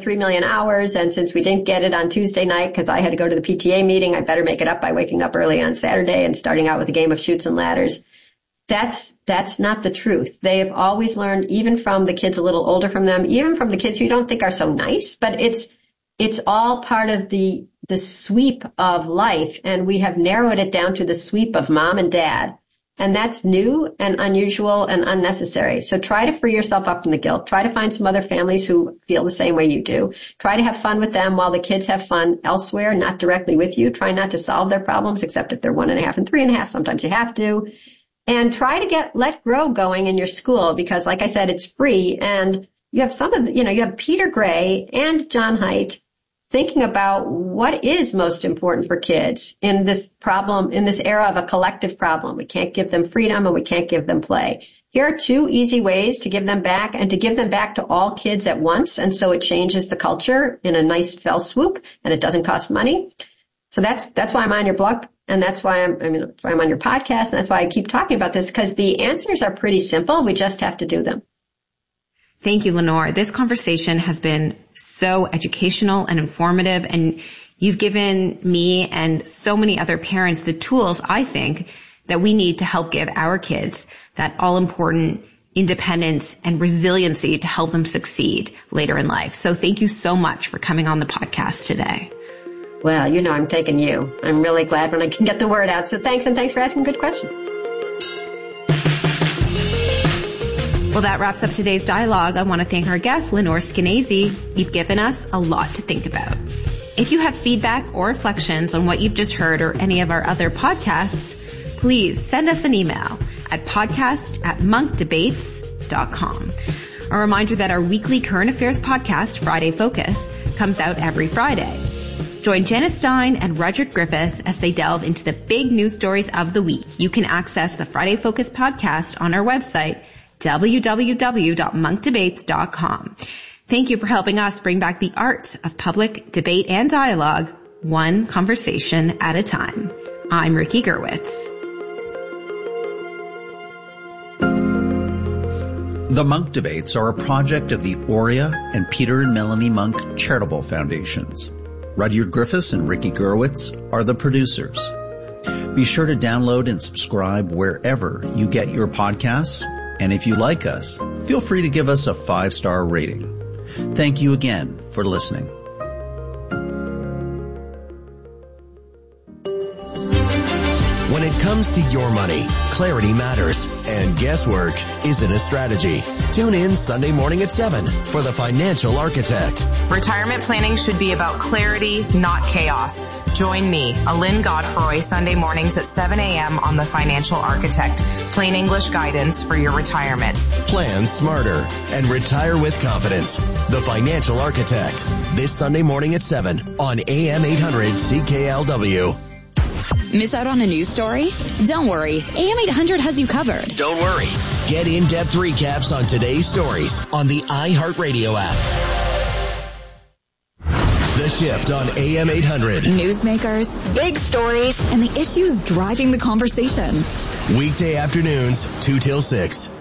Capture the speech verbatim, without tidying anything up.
three million hours, and since we didn't get it on Tuesday night because I had to go to the P T A meeting, I better make it up by waking up early on Saturday and starting out with a game of Chutes and Ladders. That's, that's not the truth. They have always learned, even from the kids a little older from them, even from the kids who you don't think are so nice, but it's, it's all part of the, the sweep of life. And we have narrowed it down to the sweep of mom and dad. And that's new and unusual and unnecessary. So try to free yourself up from the guilt. Try to find some other families who feel the same way you do. Try to have fun with them while the kids have fun elsewhere, not directly with you. Try not to solve their problems, except if they're one and a half and three and a half. Sometimes you have to. And try to get Let Grow going in your school because, like I said, it's free. And you have some of the, you know, you have Peter Gray and John Haidt thinking about what is most important for kids in this problem, in this era of a collective problem. We can't give them freedom and we can't give them play. Here are two easy ways to give them back and to give them back to all kids at once. And so it changes the culture in a nice fell swoop and it doesn't cost money. So that's, that's why I'm on your blog and that's why I'm, I mean, that's why I'm on your podcast. And that's why I keep talking about this because the answers are pretty simple. We just have to do them. Thank you, Lenore. This conversation has been so educational and informative, and you've given me and so many other parents the tools, I think, that we need to help give our kids that all-important independence and resiliency to help them succeed later in life. So thank you so much for coming on the podcast today. Well, you know I'm thanking you. I'm really glad when I can get the word out. So thanks, and thanks for asking good questions. Well, that wraps up today's dialogue. I want to thank our guest, Lenore Skenazy. You've given us a lot to think about. If you have feedback or reflections on what you've just heard or any of our other podcasts, please send us an email at podcast at monk debates dot com. A reminder that our weekly current affairs podcast, Friday Focus, comes out every Friday. Join Janice Stein and Rudyard Griffiths as they delve into the big news stories of the week. You can access the Friday Focus podcast on our website, w w w dot monk debates dot com. Thank you for helping us bring back the art of public debate and dialogue, one conversation at a time. I'm Ricky Gerwitz. The Monk Debates are a project of the Aurea and Peter and Melanie Monk Charitable Foundations. Rudyard Griffiths and Ricky Gerwitz are the producers. Be sure to download and subscribe wherever you get your podcasts. And if you like us, feel free to give us a five-star rating. Thank you again for listening. When it comes to your money, clarity matters, and guesswork isn't a strategy. Tune in Sunday morning at seven for The Financial Architect. Retirement planning should be about clarity, not chaos. Join me, Alin Godfroy, Sunday mornings at seven a.m. on The Financial Architect. Plain English guidance for your retirement. Plan smarter and retire with confidence. The Financial Architect. This Sunday morning at seven on A M eight hundred C K L W. Miss out on a news story? Don't worry. A M eight hundred has you covered. Don't worry. Get in-depth recaps on today's stories on the iHeartRadio app. The Shift on A M eight hundred. Newsmakers, big stories, and the issues driving the conversation. Weekday afternoons, two till six.